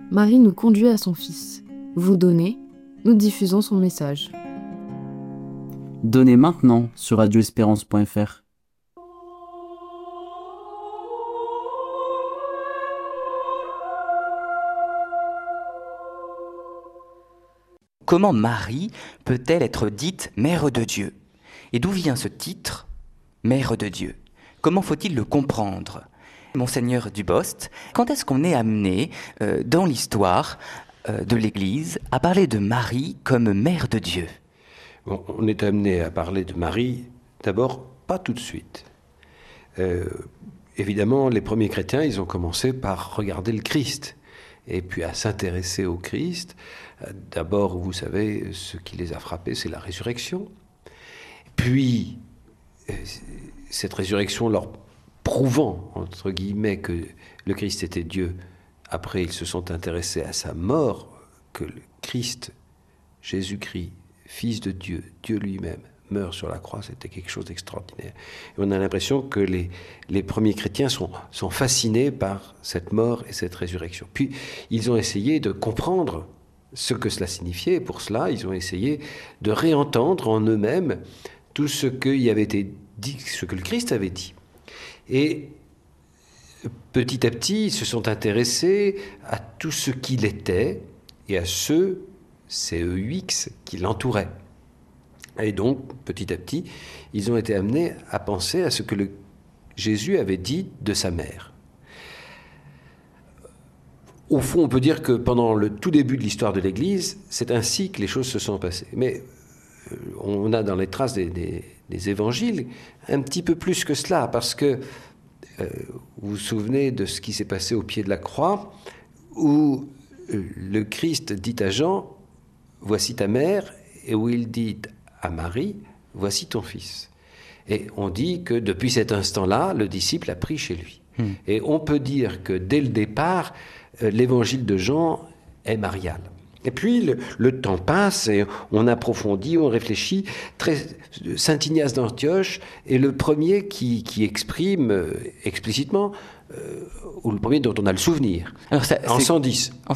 Marie nous conduit à son Fils. Vous donnez, nous diffusons son message. Donnez maintenant sur radioespérance.fr. Comment Marie peut-elle être dite Mère de Dieu ? Et d'où vient ce titre, Mère de Dieu ? Comment faut-il le comprendre ? Monseigneur Dubost, quand est-ce qu'on est amené dans l'histoire de l'Église à parler de Marie comme Mère de Dieu ? Bon, on est amené à parler de Marie, d'abord, pas tout de suite. Évidemment, les premiers chrétiens, ils ont commencé par regarder le Christ, et puis à s'intéresser au Christ. D'abord, vous savez, ce qui les a frappés, c'est la résurrection. Puis, cette résurrection leur prouvant, entre guillemets, que le Christ était Dieu. Après, ils se sont intéressés à sa mort, que le Christ, Jésus-Christ, Fils de Dieu, Dieu lui-même, meurt sur la croix, c'était quelque chose d'extraordinaire. Et on a l'impression que les premiers chrétiens sont fascinés par cette mort et cette résurrection. Puis, ils ont essayé de comprendre ce que cela signifiait, et pour cela, ils ont essayé de réentendre en eux-mêmes tout ce qui avait été dit, ce que le Christ avait dit. Et petit à petit, ils se sont intéressés à tout ce qu'il était et à ceux, CEUX, qui l'entouraient. Et donc, petit à petit, ils ont été amenés à penser à ce que Jésus avait dit de sa mère. Au fond, on peut dire que pendant le tout début de l'histoire de l'Église, c'est ainsi que les choses se sont passées. Mais on a dans les traces des évangiles un petit peu plus que cela, parce que vous vous souvenez de ce qui s'est passé au pied de la croix, où le Christ dit à Jean, « Voici ta mère », et où il dit à Marie, « Voici ton fils ». Et on dit que depuis cet instant-là, le disciple a pris chez lui. Et on peut dire que dès le départ, l'évangile de Jean est marial. Et puis le temps passe et on approfondit, on réfléchit. Saint Ignace d'Antioche est le premier qui exprime explicitement, ou le premier dont on a le souvenir, Alors en 110.